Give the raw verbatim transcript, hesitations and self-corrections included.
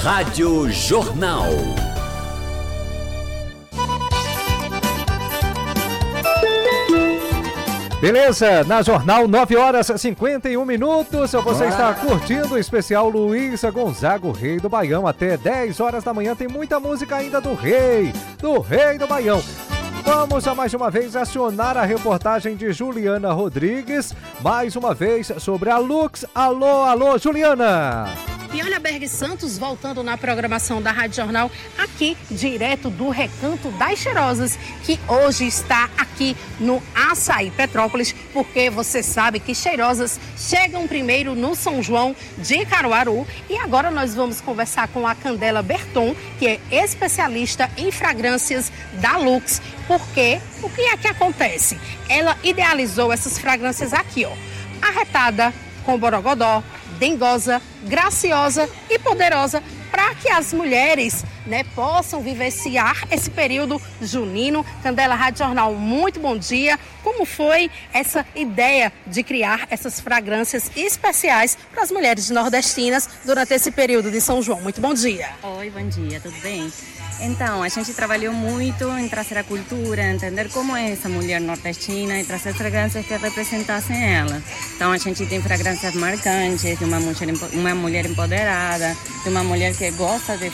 Rádio Jornal. Beleza, na Jornal, nove horas e cinquenta e um minutos. Você está curtindo o especial Luísa Gonzaga, o Rei do Baião. Até dez horas da manhã tem muita música ainda do Rei, do Rei do Baião. Vamos a mais uma vez acionar a reportagem de Juliana Rodrigues, mais uma vez sobre a Lux. Alô, alô, Juliana! E olha, Berg Santos voltando na programação da Rádio Jornal, aqui direto do Recanto das Cheirosas, que hoje está aqui no Açaí Petrópolis, porque você sabe que Cheirosas chegam primeiro no São João de Caruaru. E agora nós vamos conversar com a Candela Berton, que é especialista em fragrâncias da Lux, porque o que é que acontece? Ela idealizou essas fragrâncias aqui, ó, arretada, com borogodó, dengosa, graciosa e poderosa, para que as mulheres, né, possam vivenciar esse período junino. Candela, Rádio Jornal, muito bom dia. Como foi essa ideia de criar essas fragrâncias especiais para as mulheres nordestinas durante esse período de São João? Muito bom dia. Oi, bom dia, tudo bem? Então, a gente trabalhou muito em trazer a cultura, entender como é essa mulher nordestina e trazer fragrâncias que representassem ela. Então, a gente tem fragrâncias marcantes de uma mulher, uma mulher empoderada, de uma mulher que gosta de